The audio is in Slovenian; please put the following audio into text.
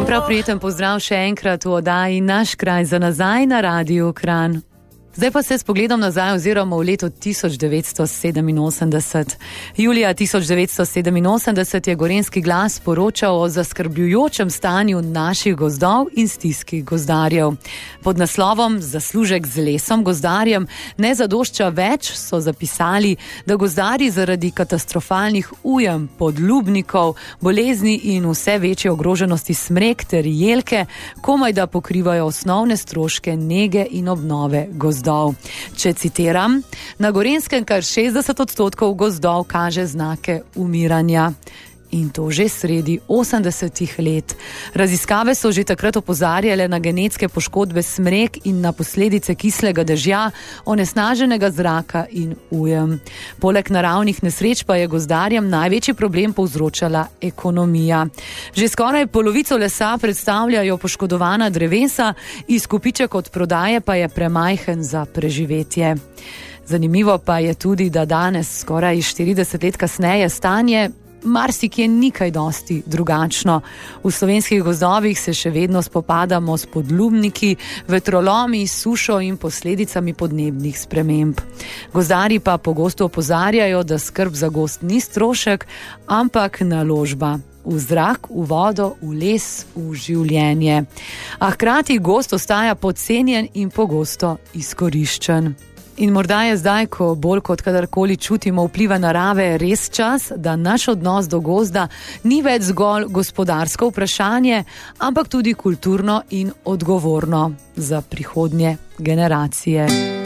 prav prijeten pozdrav še enkrat v oddaji Naš kraj za nazaj na Radiu Kranj. Zdaj pa se s pogledom nazaj oziroma v leto 1987. Julija 1987 je Gorenjski glas poročal o zaskrbljujočem stanju naših gozdov in stiski gozdarjev. Pod naslovom Zaslužek z lesom gozdarjem ne zadošča več so zapisali, da gozdarji zaradi katastrofalnih ujem, podlubnikov, bolezni in vse večje ogroženosti smrek ter jelke komaj da pokrivajo osnovne stroške nege in obnove gozdov. Če citiram, na Gorenjskem kar 60% gozdov kaže znake umiranja. In to že sredi 80-ih let. Raziskave so že takrat opozarjale na genetske poškodbe smrek in na posledice kislega dežja, onesnaženega zraka in ujem. Poleg naravnih nesreč pa je gozdarjem največji problem povzročala ekonomija. Že skoraj polovico lesa predstavljajo poškodovana drevesa, izkupiček od prodaje pa je premajhen za preživetje. Zanimivo pa je tudi, da danes, skoraj 40 let kasneje, stanje marsikje ni kaj dosti drugačno. V slovenskih gozdovih se še vedno spopadamo s podlubniki, vetrolomi, sušo in posledicami podnebnih sprememb. Gozdarji pa pogosto opozarjajo, da skrb za gozd ni strošek, ampak naložba v zrak, v vodo, v les, v življenje. A hkrati gozd ostaja podcenjen in pogosto izkoriščen. In morda je zdaj, ko bolj kot kadarkoli čutimo vpliva narave, res čas, da naš odnos do gozda ni več zgolj gospodarsko vprašanje, ampak tudi kulturno in odgovorno za prihodnje generacije.